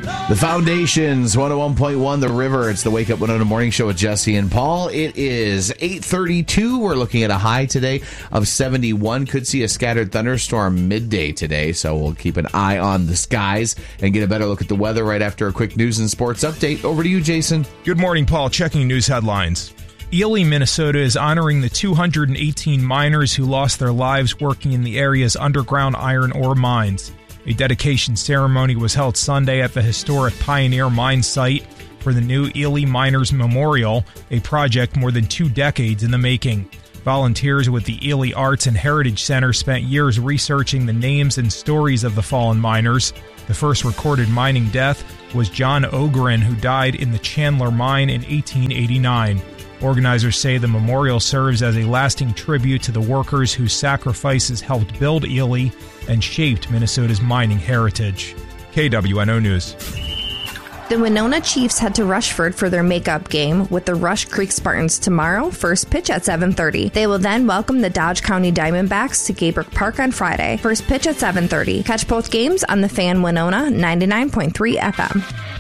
The Foundations, 101.1 The River. It's the Wake Up Winona Morning Show with Jesse and Paul. It is 8:32. We're looking at a high today of 71. Could see a scattered thunderstorm midday today, so we'll keep an eye on the skies and get a better look at the weather right after a quick news and sports update. Over to you, Jason. Good morning, Paul. Checking news headlines. Ely, Minnesota is honoring the 218 miners who lost their lives working in the area's underground iron ore mines. A dedication ceremony was held Sunday at the historic Pioneer Mine site for the new Ely Miners Memorial, a project more than 2 decades in the making. Volunteers with the Ely Arts and Heritage Center spent years researching the names and stories of the fallen miners. The first recorded mining death was John Ogren, who died in the Chandler Mine in 1889. Organizers say the memorial serves as a lasting tribute to the workers whose sacrifices helped build Ely and shaped Minnesota's mining heritage. KWNO News. The Winona Chiefs head to Rushford for their makeup game with the Rush Creek Spartans tomorrow, first pitch at 7:30. They will then welcome the Dodge County Diamondbacks to Gaybrook Park on Friday, first pitch at 7:30. Catch both games on the Fan Winona 99.3 FM.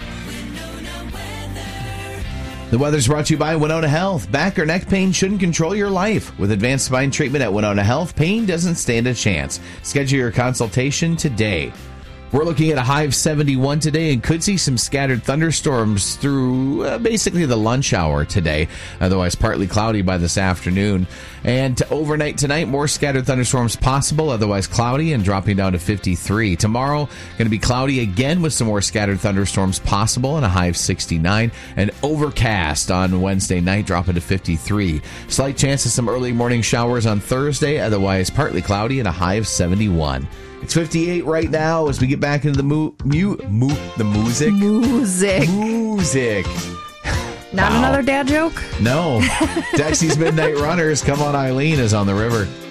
The weather's brought to you by Winona Health. Back or neck pain shouldn't control your life. With advanced spine treatment at Winona Health, pain doesn't stand a chance. Schedule your consultation today. We're looking at a high of 71 today and could see some scattered thunderstorms through basically the lunch hour today. Otherwise, partly cloudy by this afternoon. And overnight tonight, more scattered thunderstorms possible. Otherwise, cloudy and dropping down to 53. Tomorrow, going to be cloudy again with some more scattered thunderstorms possible and a high of 69. And overcast on Wednesday night, dropping to 53. Slight chance of some early morning showers on Thursday. Otherwise, partly cloudy and a high of 71. It's 58 right now as we get back into the music. Not another dad joke? No. Dexy's Midnight Runners, Come On Eileen is on the river.